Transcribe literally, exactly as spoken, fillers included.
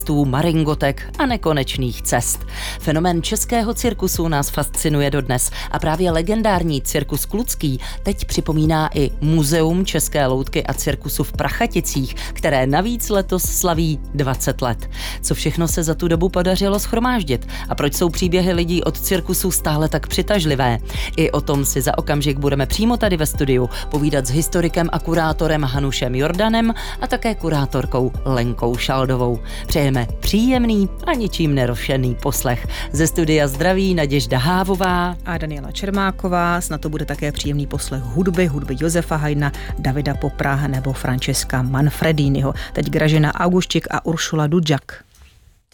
maringotek a nekonečných cest. Fenomén českého cirkusu nás fascinuje dodnes a právě legendární cirkus Kludský teď připomíná i Muzeum české loutky a cirkusu v Prachaticích, které navíc letos slaví dvacet let. Co všechno se za tu dobu podařilo shromáždit a proč jsou příběhy lidí od cirkusu stále tak přitažlivé? I o tom si za okamžik budeme přímo tady ve studiu povídat s historikem a kurátorem Hanušem Jordanem a také kurátorkou Lenkou Šaldovou. Přejeme příjemný a ničím nerošený poslech. Ze studia zdraví Naděžda Hávová a Daniela Čermáková. Snad to bude také příjemný poslech hudby, hudby Josefa Haydna, Davida Popra nebo Francesca Manfrediniho. Teď Gražina Augustík a Uršula Dudžak.